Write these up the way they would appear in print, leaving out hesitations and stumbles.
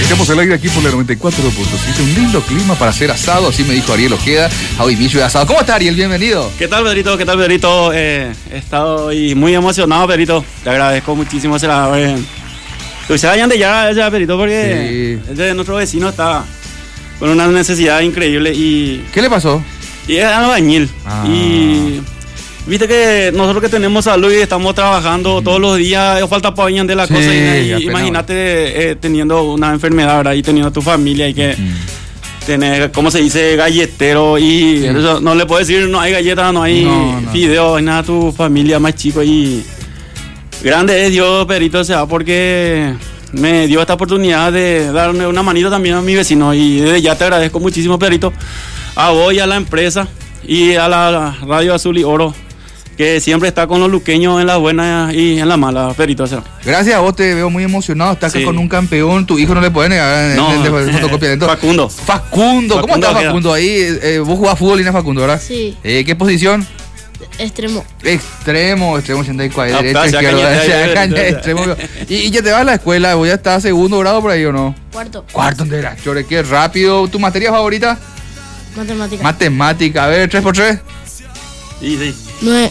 Estamos al aire aquí por la 94.7. Un lindo clima para hacer asado, así me dijo Ariel Ojeda. Hoy millo de asado. ¿Cómo está, Ariel? Bienvenido. ¿Qué tal, Pedrito? ¿Qué tal, Pedrito? He estado muy emocionado, Pedrito. Te agradezco muchísimo. Se vayan de ya, Pedrito, porque sí. Nuestro vecino está con una necesidad increíble y... ¿Qué le pasó? Y es albañil. Y... Viste que nosotros que tenemos salud y estamos trabajando todos los días, falta para de la cosa. Y imagínate teniendo una enfermedad, ¿verdad? Y teniendo tu familia y que tener, ¿cómo se dice? Galletero. Y eso, no le puedo decir, no hay galletas, no hay fideos, nada, tu familia más chico. Y grande es Dios, Pedrito, o sea, porque me dio esta oportunidad de darme una manito también a mi vecino. Y desde ya te agradezco muchísimo, Pedrito, a vos y a la empresa y a la Radio Azul y Oro, que siempre está con los luqueños en las buenas y en las malas, Pedrito. O sea. Gracias a vos, te veo muy emocionado. Estás acá con un campeón, tu hijo no le puede negar fotocopia. Facundo. ¿Cómo estás, Facundo? Ahí, vos jugás fútbol, Lina, Facundo, ¿verdad? Sí. ¿Qué posición? Extremo. Extremo, 84, derecha, izquierda, extremo. ¿Y ya te vas a la escuela? ¿Vos ya estás segundo grado por ahí o no? Cuarto, ¿dónde eras? Chore, qué rápido. ¿Tu materia favorita? Matemática. A ver, 3x3. Sí. 9.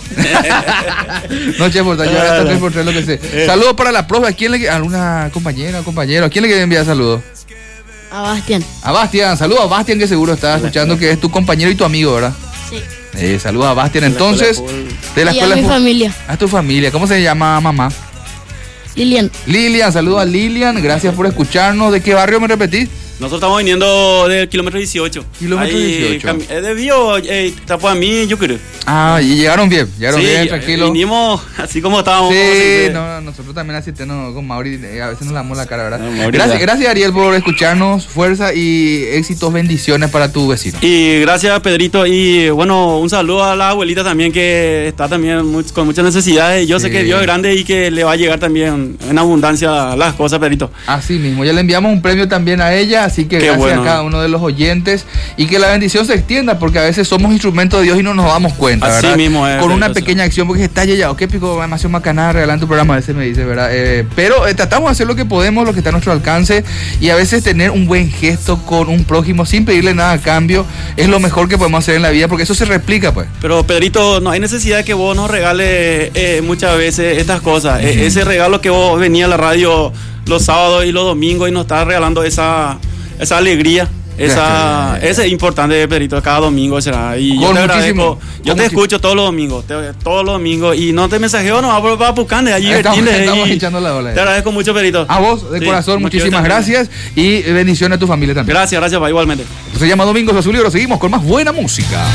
No, che, por ya está 3x3 lo que sé. Saludos para la profe. ¿A quién le alguna compañera o compañero? ¿A quién le quiere enviar saludos? A Bastián. A Bastián, saludos a Bastián, que seguro está escuchando, que es tu compañero y tu amigo, ¿verdad? Sí. Saludos a Bastián, entonces. De la escuela. Y a mi familia. A tu familia. ¿Cómo se llama mamá? Lilian, saludos a Lilian. Gracias por escucharnos. ¿De qué barrio me repetís? Nosotros estamos viniendo del kilómetro 18. Kilómetro 18. Debió, a mí, yo creo. Y llegaron bien, tranquilo. Vinimos así como estábamos. Sí, nosotros también así con Mauri, a veces nos lavamos la cara, ¿verdad? Gracias, Ariel, por escucharnos. Fuerza y éxitos, bendiciones para tu vecino. Y gracias, Pedrito. Y bueno, un saludo a la abuelita también, que está también con muchas necesidades. Yo sé que Dios es grande y que le va a llegar también en abundancia las cosas, Pedrito. Así mismo, ya le enviamos un premio también a ella. Así que gracias a cada uno de los oyentes y que la bendición se extienda, porque a veces somos instrumentos de Dios y no nos damos cuenta, ¿verdad? Así mismo es. Con una pequeña acción, porque está ya, qué pico, demasiado macanada, regalando tu programa, a veces me dice, ¿verdad? Pero tratamos de hacer lo que podemos, lo que está a nuestro alcance, y a veces tener un buen gesto con un prójimo sin pedirle nada a cambio es lo mejor que podemos hacer en la vida, porque eso se replica, pues. Pero, Pedrito, no hay necesidad de que vos nos regales muchas veces estas cosas. Ese regalo que vos venía a la radio los sábados y los domingos y nos estás regalando esa alegría, esa es importante, Pedrito, cada domingo será. Y yo te agradezco, yo te escucho todos los domingos, y no te mensajeo, no, va a buscar allí. Estamos echando la ola. Te agradezco mucho, Pedrito. A vos, de corazón, muchísimas gracias y bendiciones a tu familia también. Gracias, igualmente. Se llama Domingos Azul y Oro, seguimos con más buena música.